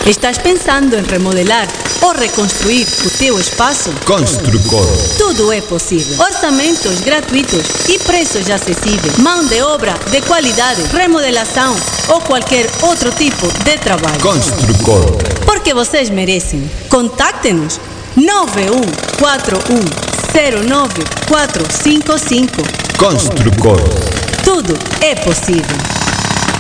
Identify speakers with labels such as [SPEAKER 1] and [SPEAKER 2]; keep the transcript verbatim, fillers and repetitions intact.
[SPEAKER 1] Estás pensando em remodelar ou reconstruir o teu espaço?
[SPEAKER 2] Construcor.
[SPEAKER 1] Tudo é possível. Orçamentos gratuitos e preços acessíveis. Mão de obra de qualidade, remodelação ou qualquer outro tipo de trabalho.
[SPEAKER 2] Construcor.
[SPEAKER 1] Porque vocês merecem. Contacte-nos nove um quatro um zero nove quatro cinco cinco.
[SPEAKER 2] Construcor.
[SPEAKER 1] Tudo é possível.